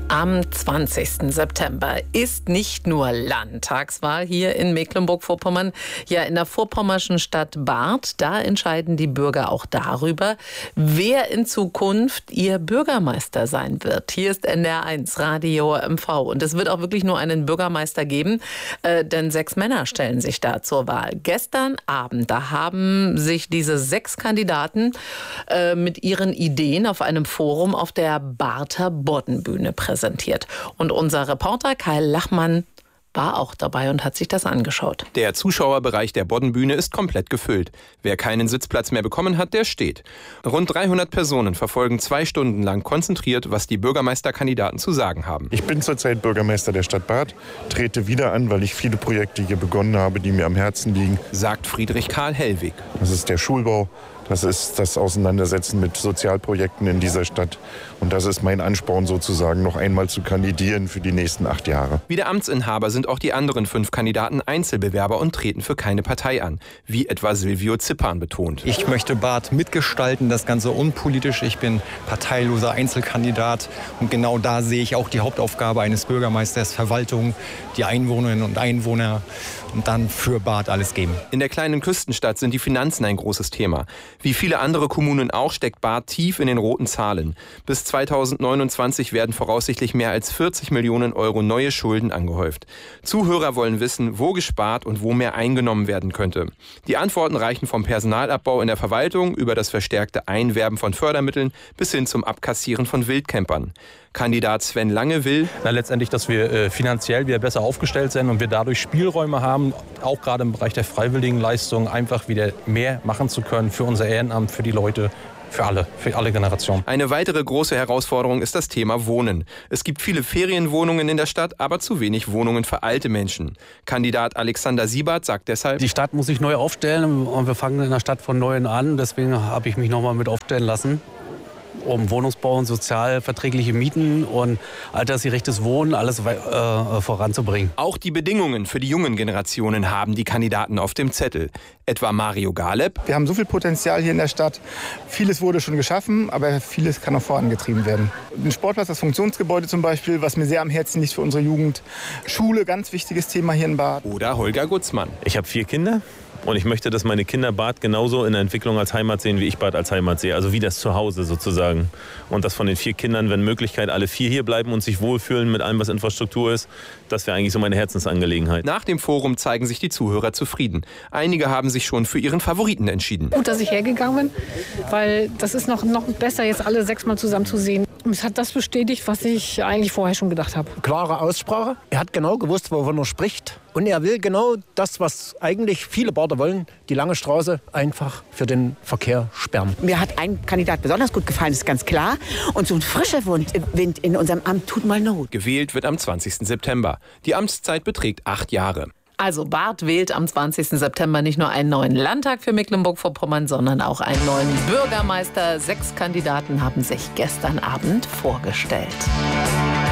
Am 20. September ist nicht nur Landtagswahl hier in Mecklenburg-Vorpommern. Ja, in der vorpommerschen Stadt Barth, da entscheiden die Bürger auch darüber, wer in Zukunft ihr Bürgermeister sein wird. Hier ist NDR1 Radio MV und es wird auch wirklich nur einen Bürgermeister geben, denn 6 Männer stellen sich da zur Wahl. Gestern Abend, da haben sich diese 6 Kandidaten mit ihren Ideen auf einem Forum auf der Barther Boddenbühne präsentiert. Und unser Reporter Kai Lachmann war auch dabei und hat sich das angeschaut. Der Zuschauerbereich der Boddenbühne ist komplett gefüllt. Wer keinen Sitzplatz mehr bekommen hat, der steht. Rund 300 Personen verfolgen 2 Stunden lang konzentriert, was die Bürgermeisterkandidaten zu sagen haben. Ich bin zurzeit Bürgermeister der Stadt Barth, trete wieder an, weil ich viele Projekte hier begonnen habe, die mir am Herzen liegen. Sagt Friedrich Karl Hellwig. Das ist der Schulbau. Das ist das Auseinandersetzen mit Sozialprojekten in dieser Stadt. Und das ist mein Ansporn sozusagen, noch einmal zu kandidieren für die nächsten 8 Jahre. Wie der Amtsinhaber sind auch die anderen 5 Kandidaten Einzelbewerber und treten für keine Partei an, wie etwa Silvio Zippan betont. Ich möchte Barth mitgestalten, das Ganze unpolitisch. Ich bin parteiloser Einzelkandidat und genau da sehe ich auch die Hauptaufgabe eines Bürgermeisters, Verwaltung, die Einwohnerinnen und Einwohner und dann für Barth alles geben. In der kleinen Küstenstadt sind die Finanzen ein großes Thema. Wie viele andere Kommunen auch steckt Barth tief in den roten Zahlen. Bis 2029 werden voraussichtlich mehr als 40 Millionen Euro neue Schulden angehäuft. Zuhörer wollen wissen, wo gespart und wo mehr eingenommen werden könnte. Die Antworten reichen vom Personalabbau in der Verwaltung über das verstärkte Einwerben von Fördermitteln bis hin zum Abkassieren von Wildcampern. Kandidat Sven Lange will letztendlich, dass wir finanziell wieder besser aufgestellt sind und wir dadurch Spielräume haben, auch gerade im Bereich der Freiwilligenleistungen, einfach wieder mehr machen zu können für unser Ehrenamt, für die Leute. Für alle Generationen. Eine weitere große Herausforderung ist das Thema Wohnen. Es gibt viele Ferienwohnungen in der Stadt, aber zu wenig Wohnungen für alte Menschen. Kandidat Alexander Siebert sagt deshalb: Die Stadt muss sich neu aufstellen und wir fangen in der Stadt von Neuem an. Deswegen habe ich mich nochmal mit aufstellen lassen, um Wohnungsbau und sozialverträgliche Mieten und altersgerechtes Wohnen alles voranzubringen. Auch die Bedingungen für die jungen Generationen haben die Kandidaten auf dem Zettel. Etwa Mario Galeb. Wir haben so viel Potenzial hier in der Stadt. Vieles wurde schon geschaffen, aber vieles kann noch vorangetrieben werden. Ein Sportplatz, das Funktionsgebäude zum Beispiel, was mir sehr am Herzen liegt für unsere Jugend. Schule, ganz wichtiges Thema hier in Barth. Oder Holger Gutzmann. Ich habe 4 Kinder. Und ich möchte, dass meine Kinder Barth genauso in der Entwicklung als Heimat sehen, wie ich Barth als Heimat sehe. Also wie das Zuhause sozusagen. Und dass von den 4 Kindern, wenn Möglichkeit, alle 4 hier bleiben und sich wohlfühlen mit allem, was Infrastruktur ist. Das wäre eigentlich so meine Herzensangelegenheit. Nach dem Forum zeigen sich die Zuhörer zufrieden. Einige haben sich schon für ihren Favoriten entschieden. Gut, dass ich hergegangen bin, weil das ist noch besser, jetzt alle 6 Mal zusammen zu sehen. Es hat das bestätigt, was ich eigentlich vorher schon gedacht habe. Klare Aussprache. Er hat genau gewusst, wovon er spricht. Und er will genau das, was eigentlich viele Barther wollen, die lange Straße einfach für den Verkehr sperren. Mir hat ein Kandidat besonders gut gefallen, ist ganz klar. Und so ein frischer Wind in unserem Amt tut mal Not. Gewählt wird am 20. September. Die Amtszeit beträgt 8 Jahre. Also Barth wählt am 20. September nicht nur einen neuen Landtag für Mecklenburg-Vorpommern, sondern auch einen neuen Bürgermeister. 6 Kandidaten haben sich gestern Abend vorgestellt.